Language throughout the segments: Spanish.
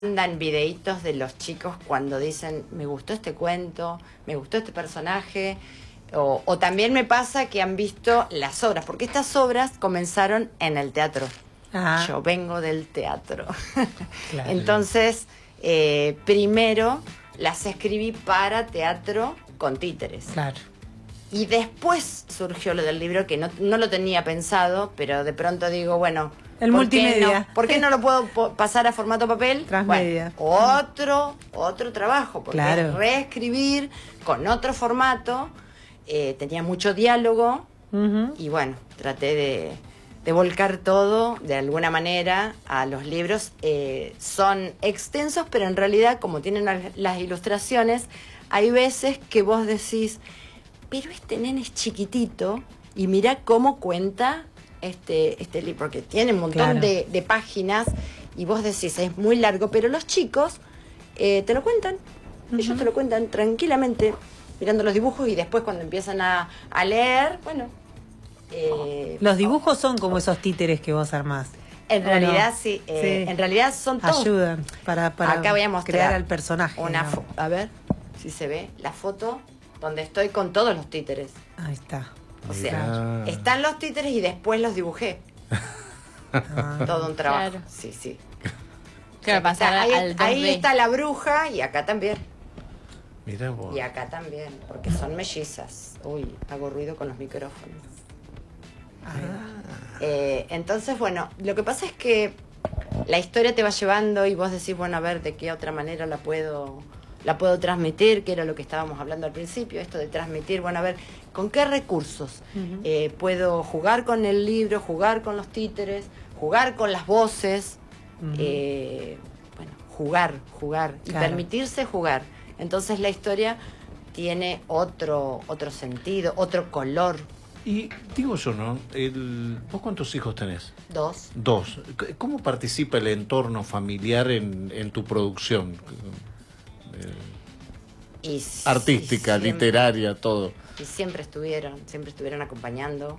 mandan videitos de los chicos cuando dicen, me gustó este cuento, me gustó este personaje, o también me pasa que han visto las obras, porque estas obras comenzaron en el teatro. Ajá. Yo vengo del teatro. Claro. Entonces, primero las escribí para teatro con títeres. Claro. Y después surgió lo del libro, que no lo tenía pensado, pero de pronto digo, bueno... El multimedia. ¿Por qué no lo puedo pasar a formato papel? Transmedia. Bueno, otro trabajo, porque Claro. es reescribir con otro formato, tenía mucho diálogo, y bueno, traté de volcar todo de alguna manera a los libros. Son extensos, pero en realidad, como tienen las ilustraciones, hay veces que vos decís, pero este nene es chiquitito y mirá cómo cuenta este libro, porque tiene un montón Claro. de páginas y vos decís, es muy largo, pero los chicos te lo cuentan, ellos te lo cuentan tranquilamente, mirando los dibujos, y después cuando empiezan a leer, bueno... Los dibujos son como esos títeres que vos armás. En ¿o realidad no? sí, en realidad son todos... Ayudan para Acá voy a mostrar crear al personaje. una ¿no? a ver si se ve la foto donde estoy con todos los títeres. Ahí está. O sea, están los títeres y después los dibujé. Todo un trabajo. Claro. Sí, sí. Claro, pasar ahí, al 2D. ahí está la bruja, y acá también. Mirá vos. Y acá también, porque son mellizas. Uy, hago ruido con los micrófonos. Entonces, bueno, lo que pasa es que la historia te va llevando y vos decís, bueno, a ver, ¿de qué otra manera la puedo transmitir? Que era lo que estábamos hablando al principio, esto de transmitir, bueno, a ver, ¿con qué recursos? Puedo jugar con el libro, jugar con los títeres, jugar con las voces, bueno, jugar y Claro. permitirse jugar. Entonces la historia tiene otro sentido, otro color. Y digo yo, ¿no? ¿Vos cuántos hijos tenés? 2. 2. ¿Cómo participa el entorno familiar en tu producción? Artística, siempre, literaria, todo. Y siempre estuvieron acompañando,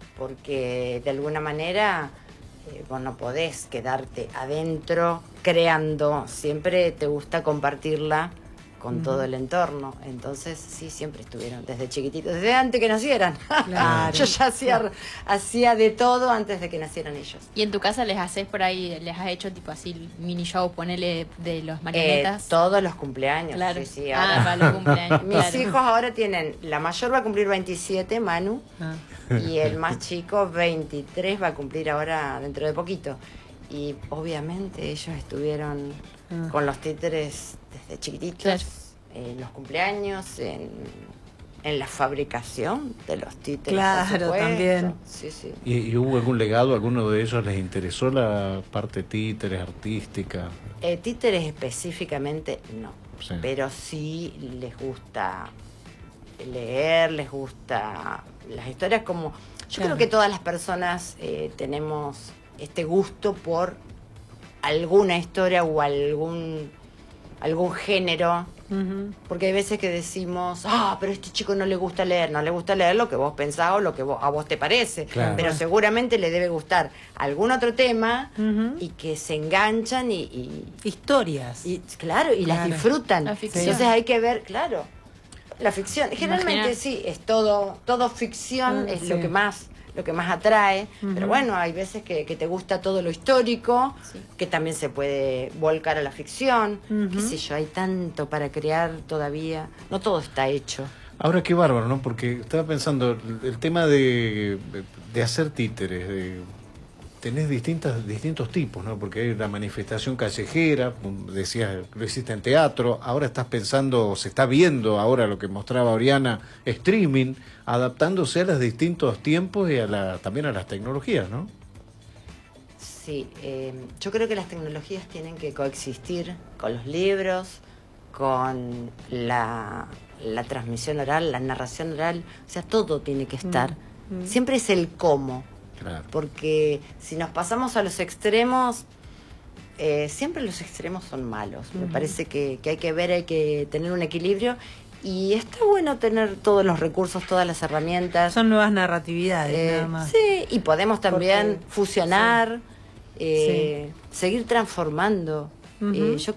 porque de alguna manera vos no podés quedarte adentro creando, siempre te gusta compartirla con todo el entorno. Entonces sí, siempre estuvieron desde chiquititos, desde antes que nacieran. Claro. Yo ya hacía de todo antes de que nacieran ellos. ¿Y en tu casa les haces por ahí, les has hecho tipo así mini show, ponele de los marionetas? Todos los cumpleaños. Claro. Sí, sí, ahora. Para los cumpleaños. Mis claro. hijos ahora tienen, la mayor va a cumplir 27, Manu, y el más chico 23 va a cumplir ahora dentro de poquito. Y obviamente ellos estuvieron con los títeres desde chiquititos, Claro. en los cumpleaños, en la fabricación de los títeres. Claro, por supuesto. también. Sí, sí. ¿Y hubo algún legado? ¿Alguno de ellos les interesó la parte títeres, artística? Títeres específicamente no, Sí. pero sí les gusta leer, les gusta las historias, como yo Claro. creo que todas las personas tenemos este gusto por alguna historia o algún género, porque hay veces que decimos, pero a este chico no le gusta leer lo que vos pensás o lo que a vos te parece, Claro. pero seguramente le debe gustar algún otro tema, y que se enganchan y Historias. claro, y las Claro. disfrutan. La ficción. Entonces hay que ver, claro, la ficción. Generalmente Imaginar. sí, es todo ficción, es Sí. lo que más atrae, pero bueno, hay veces que te gusta todo lo histórico, Sí. que también se puede volcar a la ficción, qué sé yo, hay tanto para crear todavía, no todo está hecho. Ahora qué bárbaro, ¿no? Porque estaba pensando, el tema de hacer títeres, tenés distintos tipos, ¿no? Porque hay la manifestación callejera, decías, lo hiciste en teatro, ahora estás pensando, se está viendo ahora lo que mostraba Oriana, streaming, adaptándose a los distintos tiempos y también a las tecnologías, ¿no? Sí, yo creo que las tecnologías tienen que coexistir con los libros, con la transmisión oral, la narración oral, o sea, todo tiene que estar. Siempre es el cómo. Claro. Porque si nos pasamos a los extremos, siempre los extremos son malos. Me parece que hay que ver, hay que tener un equilibrio, y está bueno tener todos los recursos, todas las herramientas. Son nuevas narratividades, nada más. Sí, y podemos también Porque- fusionar, Sí. seguir transformando. Yo